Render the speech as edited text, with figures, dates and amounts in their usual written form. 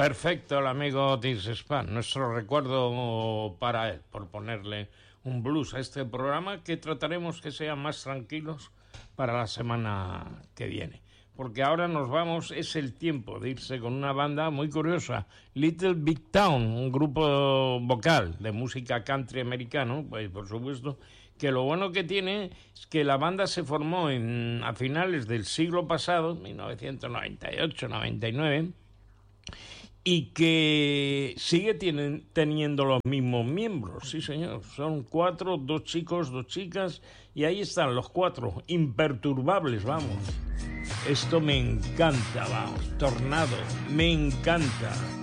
Perfecto, el amigo Otis Spann. Nuestro recuerdo para él, por ponerle un blues a este programa, que trataremos que sean más tranquilos para la semana que viene. Porque ahora nos vamos, es el tiempo de irse con una banda muy curiosa, Little Big Town, un grupo vocal de música country americano, pues por supuesto, que lo bueno que tiene es que la banda se formó a finales del siglo pasado, 1998-99, y que sigue teniendo los mismos miembros, sí señor, son 4, 2 chicos, 2 chicas, y ahí están los 4, imperturbables, vamos. Esto me encanta, vamos, Tornado, me encanta.